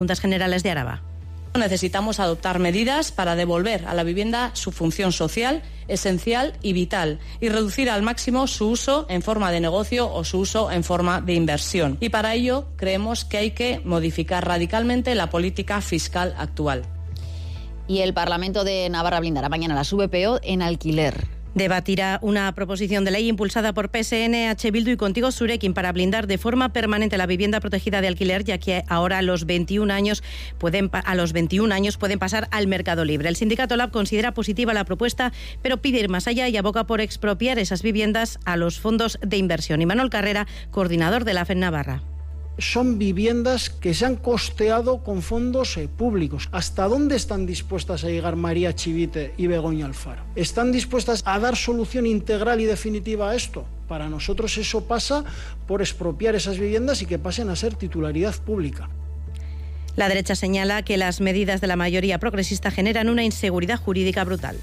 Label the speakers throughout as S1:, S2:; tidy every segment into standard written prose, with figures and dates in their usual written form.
S1: Juntas Generales de Araba.
S2: Necesitamos adoptar medidas para devolver a la vivienda su función social, esencial y vital, y reducir al máximo su uso en forma de negocio o su uso en forma de inversión. Y para ello creemos que hay que modificar radicalmente la política fiscal actual.
S3: Y el Parlamento de Navarra blindará mañana las VPO en alquiler.
S1: Debatirá una proposición de ley impulsada por PSN, H. Bildu y Contigo Zurekin para blindar de forma permanente la vivienda protegida de alquiler, ya que ahora a los 21 años pueden pasar al mercado libre. El sindicato LAB considera positiva la propuesta, pero pide ir más allá y aboga por expropiar esas viviendas a los fondos de inversión. Y Manuel Carrera, coordinador de la AFE en Navarra.
S4: Son viviendas que se han costeado con fondos públicos. ¿Hasta dónde están dispuestas a llegar María Chivite y Begoña Alfaro? ¿Están dispuestas a dar solución integral y definitiva a esto? Para nosotros eso pasa por expropiar esas viviendas y que pasen a ser titularidad pública.
S1: La derecha señala que las medidas de la mayoría progresista generan una inseguridad jurídica brutal.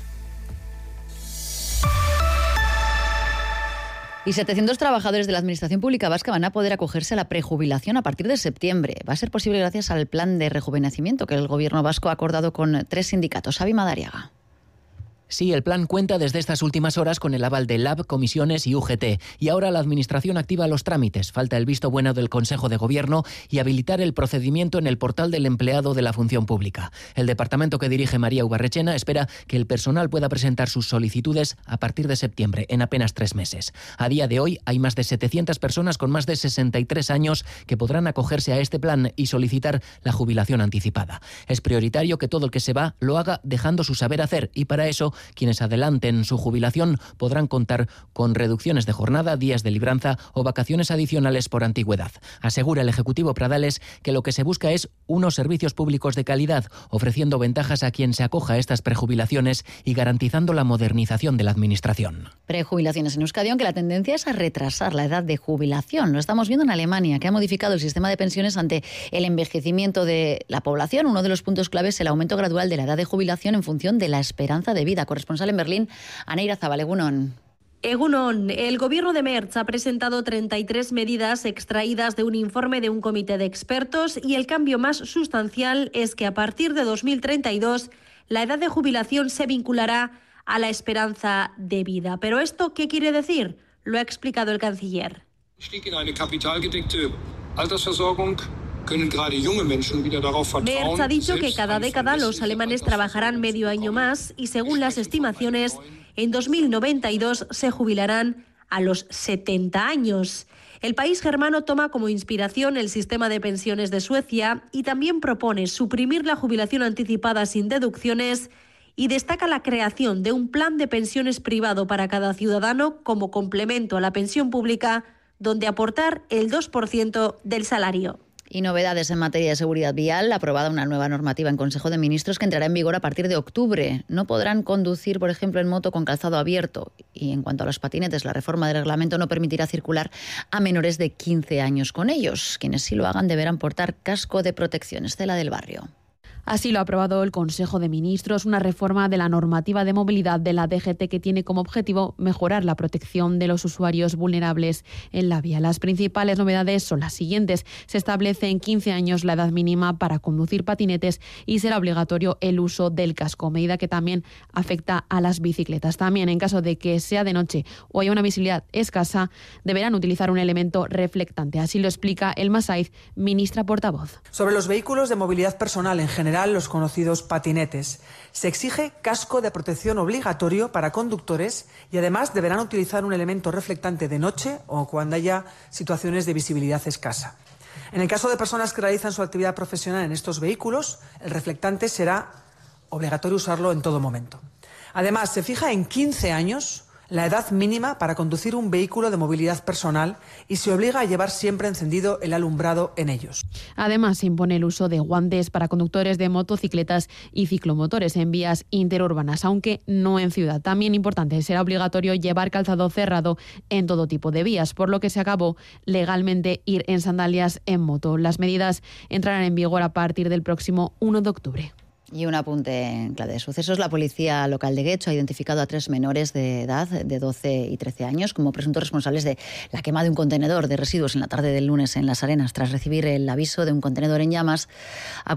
S3: Y 700 trabajadores de la Administración Pública Vasca van a poder acogerse a la prejubilación a partir de septiembre. Va a ser posible gracias al plan de rejuvenecimiento que el Gobierno vasco ha acordado con 3 sindicatos. Xavi Madariaga.
S5: Sí, el plan cuenta desde estas últimas horas con el aval de LAB, comisiones y UGT. Y ahora la Administración activa los trámites. Falta el visto bueno del Consejo de Gobierno y habilitar el procedimiento en el portal del empleado de la función pública. El departamento que dirige María Ubarrechena espera que el personal pueda presentar sus solicitudes a partir de septiembre, en apenas 3 meses. A día de hoy hay más de 700 personas con más de 63 años que podrán acogerse a este plan y solicitar la jubilación anticipada. Es prioritario que todo el que se va lo haga dejando su saber hacer y para eso quienes adelanten su jubilación podrán contar con reducciones de jornada, días de libranza o vacaciones adicionales por antigüedad. Asegura el Ejecutivo Pradales que lo que se busca es unos servicios públicos de calidad, ofreciendo ventajas a quien se acoja a estas prejubilaciones y garantizando la modernización de la Administración.
S3: Prejubilaciones en Euskadi, aunque la tendencia es a retrasar la edad de jubilación. Lo estamos viendo en Alemania, que ha modificado el sistema de pensiones ante el envejecimiento de la población. Uno de los puntos claves es el aumento gradual de la edad de jubilación en función de la esperanza de vida. Corresponsal en Berlín, Aneira Zabal, Egunon.
S6: Egunon, el gobierno de Merz ha presentado 33 medidas extraídas de un informe de un comité de expertos y el cambio más sustancial es que a partir de 2032 la edad de jubilación se vinculará a la esperanza de vida. ¿Pero esto qué quiere decir? Lo ha explicado el canciller. Merz ha dicho que cada década los alemanes trabajarán medio año más y según las estimaciones, en 2092 se jubilarán a los 70 años. El país germano toma como inspiración el sistema de pensiones de Suecia y también propone suprimir la jubilación anticipada sin deducciones y destaca la creación de un plan de pensiones privado para cada ciudadano como complemento a la pensión pública, donde aportar el 2% del salario.
S3: Y novedades en materia de seguridad vial. Aprobada una nueva normativa en Consejo de Ministros que entrará en vigor a partir de octubre. No podrán conducir, por ejemplo, en moto con calzado abierto. Y en cuanto a los patinetes, la reforma del reglamento no permitirá circular a menores de 15 años con ellos. Quienes sí lo hagan deberán portar casco de protección. Estela del Barrio.
S7: Así lo ha aprobado el Consejo de Ministros, una reforma de la normativa de movilidad de la DGT que tiene como objetivo mejorar la protección de los usuarios vulnerables en la vía. Las principales novedades son las siguientes. Se establece en 15 años la edad mínima para conducir patinetes y será obligatorio el uso del casco, medida que también afecta a las bicicletas. También, en caso de que sea de noche o haya una visibilidad escasa, deberán utilizar un elemento reflectante. Así lo explica Elma Saiz, ministra portavoz.
S8: Sobre los vehículos de movilidad personal en general, los conocidos patinetes, se exige casco de protección obligatorio para conductores y además deberán utilizar un elemento reflectante de noche o cuando haya situaciones de visibilidad escasa. En el caso de personas que realizan su actividad profesional en estos vehículos, el reflectante será obligatorio usarlo en todo momento. Además, se fija en 15 años la edad mínima para conducir un vehículo de movilidad personal y se obliga a llevar siempre encendido el alumbrado en ellos.
S7: Además, se impone el uso de guantes para conductores de motocicletas y ciclomotores en vías interurbanas, aunque no en ciudad. También importante, será obligatorio llevar calzado cerrado en todo tipo de vías, por lo que se acabó legalmente ir en sandalias en moto. Las medidas entrarán en vigor a partir del próximo 1 de octubre.
S3: Y un apunte en clave de sucesos. La policía local de Guecho ha identificado a 3 menores de edad, de 12 y 13 años, como presuntos responsables de la quema de un contenedor de residuos en la tarde del lunes en Las Arenas, tras recibir el aviso de un contenedor en llamas.